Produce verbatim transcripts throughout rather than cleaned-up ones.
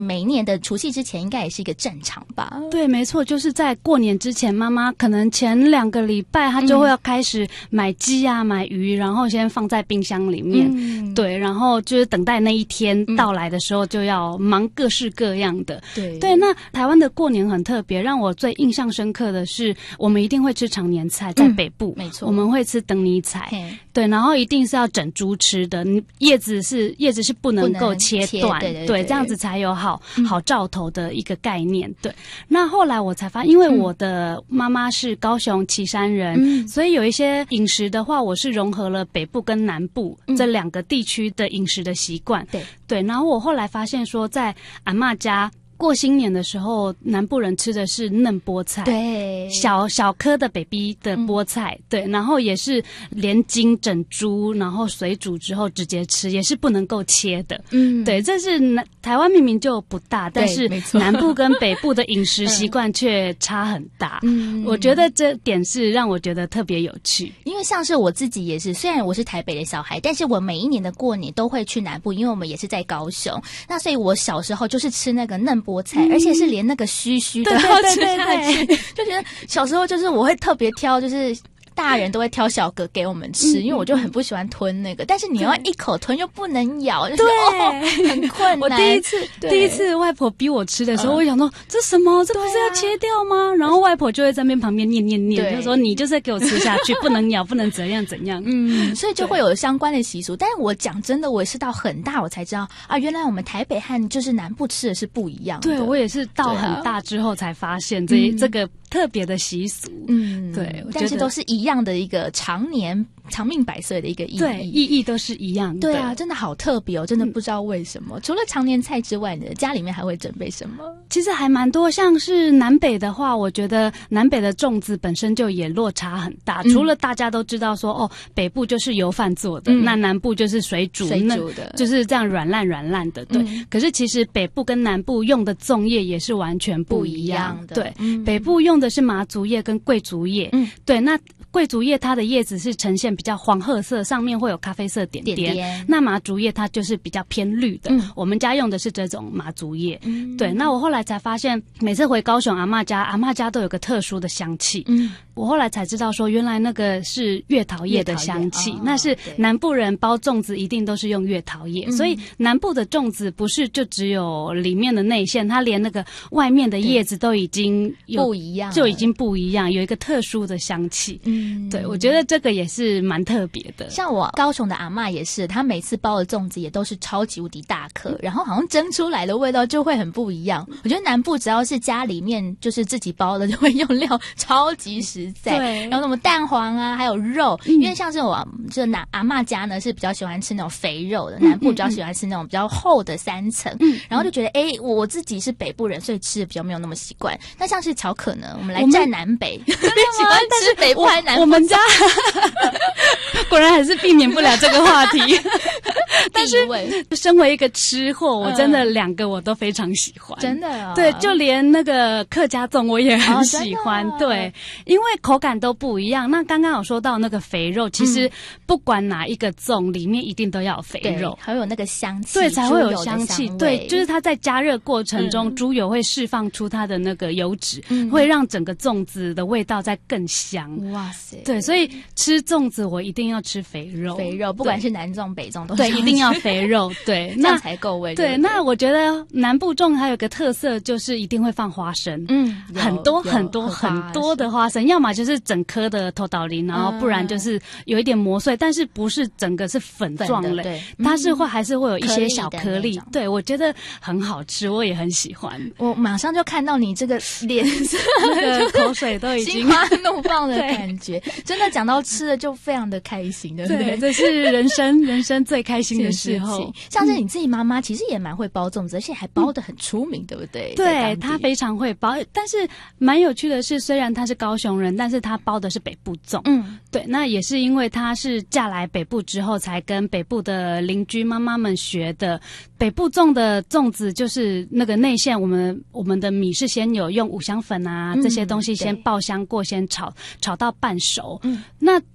每一年的除夕之前应该也是一个战场吧？ 对，没错，就是在过年之前，妈妈可能前两个礼拜她就会要开始买鸡啊、买鱼，然后先放在冰箱里面。嗯、对，然后就是等待那一天到来的时候，就要忙各式各样的。对对，那台湾的过年很特别，让我最印象深刻的是，我们一定会吃常年菜，在北部，嗯、没错，我们会吃灯泥菜。对，然后一定是要整株吃的，叶子是叶子是不能够切断，对, 对, 对, 对，这样子才有好好兆头的一个概念。对，那后来我才发现，因为我的妈妈是高雄旗山人，嗯、所以有一些饮食的话，我是融合了北部跟南部这两个地区的饮食的习惯。对对，然后我后来发现说，在阿嬷家过新年的时候，南部人吃的是嫩菠菜，对，小小颗的 baby 的菠菜，嗯、对，然后也是连筋整株，然后水煮之后直接吃，也是不能够切的。嗯，对，这是南台湾明明就不大，但是南部跟北部的饮食习惯却差很大。嗯，我觉得这点是让我觉得特别有趣。 因为像是我自己也是，虽然我是台北的小孩，但是我每一年的过年都会去南部，因为我们也是在高雄。那所以我小时候就是吃那个嫩菠菜，嗯、而且是连那个须须都要吃下去，就觉得小时候就是我会特别挑，就是大人都会挑小格给我们吃，嗯、因为我就很不喜欢吞那个，但是你要一口吞又不能咬，就是哦很困难。 我第一次第一次外婆逼我吃的时候，嗯、我想说这什么？这不是要切掉吗？然后外婆就会在那边旁边念念念，就说你就是给我吃下去，不能咬，不能怎样怎样。 嗯，所以就会有相关的习俗。但是我讲真的，我也是到很大我才知道啊，原来我们台北和就是南部吃的是不一样的。 对，我也是到很大之后才发现这、嗯、这个特别的习俗。嗯，对， 但是都是一样的一个常年长命百岁的一个意义， 对，意义都是一样的。 对啊，真的好特别哦，真的不知道为什么。嗯、除了常年菜之外，你的家里面还会准备什么？ 其实还蛮多，像是南北的话，我觉得南北的粽子本身就也落差很大。嗯、除了大家都知道说，哦，北部就是油饭做的，嗯、那南部就是水煮，水煮的，就是这样软烂软烂的。对，嗯、可是其实北部跟南部用的粽叶也是完全不一样的。对，嗯、北部用的是麻竹叶跟桂竹叶，嗯，对，那桂竹叶它的叶子是呈现比较黄褐色，上面会有咖啡色点点。点点那麻竹叶它就是比较偏绿的，嗯、我们家用的是这种麻竹叶。嗯、对，那我后来才发现，每次回高雄阿嬷家，阿嬷家都有个特殊的香气。嗯，我后来才知道说，原来那个是月桃叶的香气，那是南部人包粽子一定都是用月桃叶，嗯、所以南部的粽子不是就只有里面的内馅，它连那个外面的叶子都已经有不一样， 就已经不一样，有一个特殊的香气。嗯，对，我觉得这个也是蛮特别的。 像我高雄的阿嬷也是，她每次包的粽子也都是超级无敌大颗，然后好像蒸出来的味道就会很不一样。我觉得南部只要是家里面就是自己包的，就会用料超级实在。对，然后什么蛋黄啊，还有肉，嗯、因为像是我就南阿嬷家呢是比较喜欢吃那种肥肉的，南部比较喜欢吃那种比较厚的三层。嗯，然后就觉得哎，我自己是北部人，所以吃的比较没有那么习惯。那像是巧可呢，我们来站南北，你喜欢吃北部还是南部？ 我们家果然还是避免不了这个话题。但是身为一个吃货，我真的两个我都非常喜欢， 真的哦。 对，就连那个客家粽我也很喜欢。哦、对，因为口感都不一样。那刚刚有说到那个肥肉，其实不管哪一个粽里面一定都要有肥肉， 还有那个香气， 对，才会有香气。对，就是它在加热过程中，嗯、猪油会释放出它的那个油脂，嗯、会让整个粽子的味道再更香。哇塞！对，所以吃粽子我一定要吃肥肉， 肥肉不管是南粽北粽都对，一定要肥肉。对， 那才够味。 对，那我觉得南部粽还有个特色就是一定会放花生，嗯，很多很多很多的花生，要么就是整颗的头岛梨，然后不然就是有一点磨碎，但是不是整个是粉状类，对，它是会还是会有一些小颗粒。对，我觉得很好吃，我也很喜欢。 我马上就看到你这个脸色， 那个口水都已经心花怒放的感觉。真的讲到吃的就非常的开心，对不对？ 对，这是人生人生最开心的时候。 像是你自己妈妈其实也蛮会包粽子，而且还包得很出名，对不对？ 对，她非常会包。但是蛮有趣的是，虽然她是高雄人，但是她包的是北部粽。嗯，对，那也是因为她是嫁来北部之后，才跟北部的邻居妈妈们学的。北部粽的粽子就是那个内馅，我们我们的米是先有用五香粉啊、嗯、这些东西先爆香过，先炒炒到半熟。嗯，那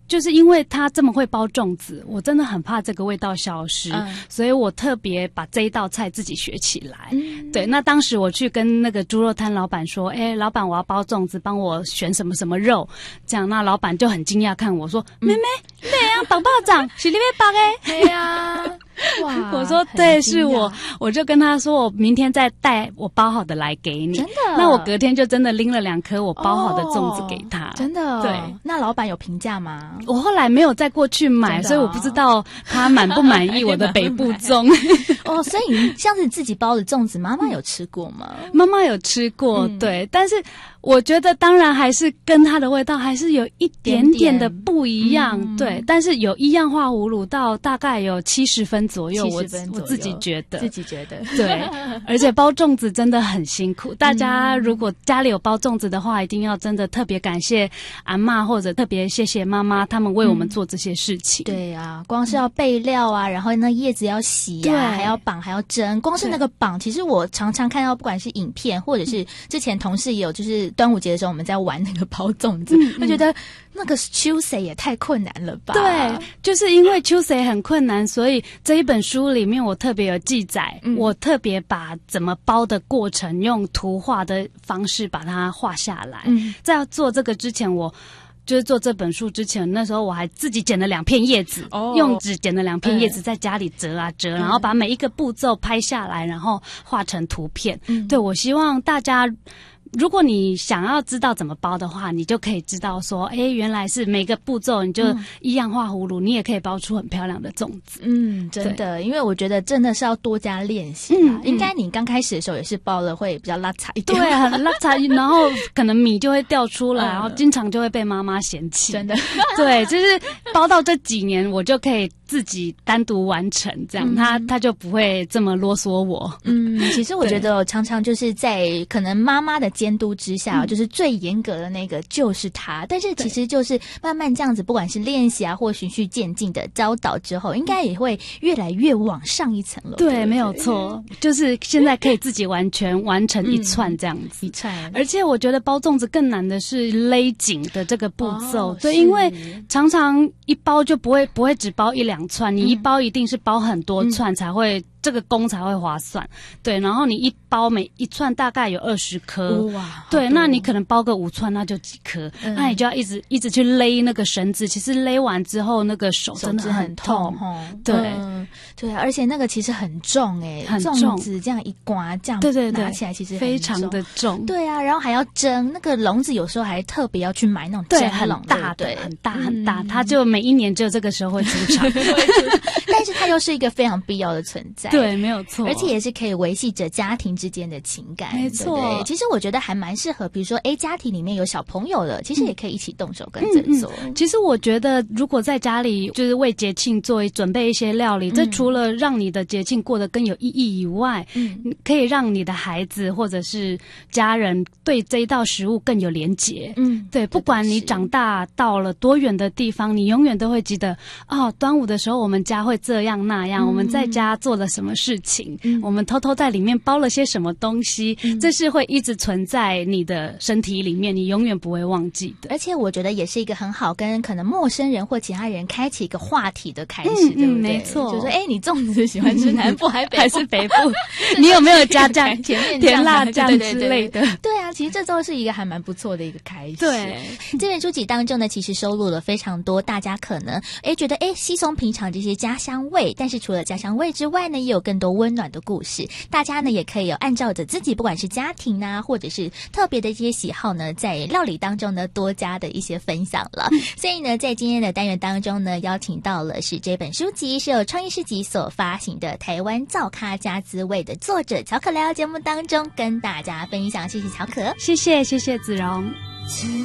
就是因为他这么会包粽子，我真的很怕这个味道消失，嗯、所以我特别把这一道菜自己学起来。嗯、对，那当时我去跟那个猪肉摊老板说：“哎，老板，我要包粽子，帮我选什么什么肉。”这样，那老板就很惊讶看我说：“嗯、妹妹，对啊，董炮长是你要包的？” 对呀。哇！ 我说对，是我，我就跟他说，我明天再带我包好的来给你。 真的？ 那我隔天就真的拎了两颗我包好的粽子给他。 哦、真的？ 对。 那老板有评价吗？ 我后来没有再过去买，哦、所以我不知道他满不满意我的北部粽。 哦，所以你像是你自己包的粽子，妈妈有吃过吗？ 妈妈有吃过，嗯、对，但是我觉得当然还是跟它的味道还是有一点点的不一样，点点对，嗯、但是有一样化葫芦到大概有七十分左右，我我自己觉得， 自己觉得对，而且包粽子真的很辛苦。大家如果家里有包粽子的话，一定要真的特别感谢阿嬷，或者特别谢谢妈妈，他们为我们做这些事情。 嗯、对啊，光是要备料啊，然后那叶子要洗啊，还要绑，还要蒸。光是那个绑，其实我常常看到，不管是影片，或者是之前同事也有，就是端午节的时候我们在玩那个包粽子，嗯、我觉得那个秋水也太困难了吧？ 对，就是因为秋水很困难，所以这一本书里面我特别有记载，嗯、我特别把怎么包的过程用图画的方式把它画下来。嗯、在要做这个之前，我就是做这本书之前，那时候我还自己剪了两片叶子，哦、用纸剪了两片叶子，在家里折啊折，嗯、然后把每一个步骤拍下来，然后画成图片。嗯、对，我希望大家，如果你想要知道怎么包的话，你就可以知道说，哎，原来是每个步骤你就一样画葫芦，嗯、你也可以包出很漂亮的粽子。 嗯，真的，因为我觉得真的是要多加练习啦。嗯、应该你刚开始的时候也是包了会比较拉碴一点， 对，很拉碴，然后可能米就会掉出来，嗯、然后经常就会被妈妈嫌弃。真的，对，就是包到这几年，我就可以自己单独完成，这样、嗯、他他就不会这么啰嗦我。 嗯，其实我觉得常常就是在可能妈妈的监督之下，嗯、就是最严格的那个就是他，但是其实就是慢慢这样子，不管是练习啊或循序渐进的教导之后，应该也会越来越往上一层楼。 对，对对没有错，就是现在可以自己完全完成一串这样子， 嗯、一串。 而且我觉得包粽子更难的是勒紧的这个步骤，哦、对，因为常常一包就不会不会只包一两串，你一包一定是包很多串才会。嗯这个工才会划算，对。然后你一包每一串大概有二十颗，哇，对。那你可能包个五串，那就几颗，嗯、那你就要一直一直去勒那个绳子。其实勒完之后，那个手真的很痛， 痛对、 嗯、对，而且那个其实很重哎、欸， 很重， 粽子这样一刮，这样对对对，拿起来其实很非常的重， 对啊。然后还要蒸那个笼子，有时候还特别要去买那种蒸笼， 很大的， 对很大很大，它就每一年只有这个时候会出场， 但是它又是一个非常必要的存在。 对，没有错， 而且也是可以维系着家庭之间的情感， 没错。 对对，其实我觉得还蛮适合，比如说，哎，家庭里面有小朋友的，其实也可以一起动手跟着做。 嗯嗯、其实我觉得，如果在家里就是为节庆做准备一些料理，嗯、这除了让你的节庆过得更有意义以外，嗯，可以让你的孩子或者是家人对这一道食物更有连结。嗯，对，不管你长大到了多远的地方，你永远都会记得，哦，端午的时候我们家会这样那样，嗯、我们在家做了什么事情。嗯、我们偷偷在里面包了些什么东西，嗯、这是会一直存在你的身体里面，你永远不会忘记的。 而且我觉得也是一个很好跟可能陌生人或其他人开启一个话题的开始， 嗯、 对不对？ 没错， 就说哎，你粽子喜欢吃南部还北部还是北部？你有没有加酱、 甜面甜辣酱之类的？ 对啊，其实这都是一个还蛮不错的一个开始。 对， 这本书籍当中呢，其实收录了非常多大家可能哎觉得哎稀松平常这些家乡味，但是除了家乡味之外呢，也有更多温暖的故事。大家呢也可以有按照着自己不管是家庭啊，或者是特别的一些喜好呢，在料理当中呢多加的一些分享了。嗯、所以呢，在今天的单元当中呢，邀请到了是这本书籍是由创意市集所发行的《台湾灶咖家滋味》的作者巧可来到节目当中跟大家分享。谢谢巧可， 谢谢谢谢子荣。